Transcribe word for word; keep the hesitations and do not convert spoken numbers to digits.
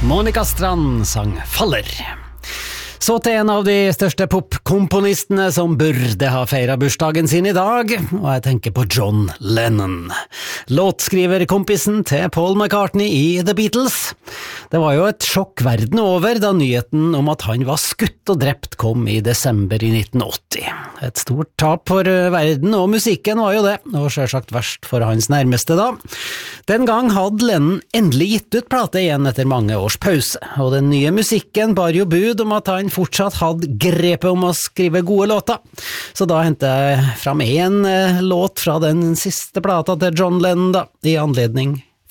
Monica Strand sang Faller. Så til en av de største popkomponistene som burde ha feiret bursdagen sin i dag, og jeg tenker på John Lennon. Låtskriverkompisen til Paul McCartney i The Beatles. Det var jo et sjokk verden over da nyheten om at han var skutt og drept kom i desember i nitten åtti. Et stort tap for verden, og musikken var jo det, og selvsagt verst for hans nærmeste da. Den gang hadde Lennon endelig gitt ut plate igjen etter mange års pause, og den nye musikken bar jo bud om at han fortsatt hadde grepet om å skrive gode låter. Så da hentet jeg fram en eh, låt fra den siste plata til John Lennon da, i anledning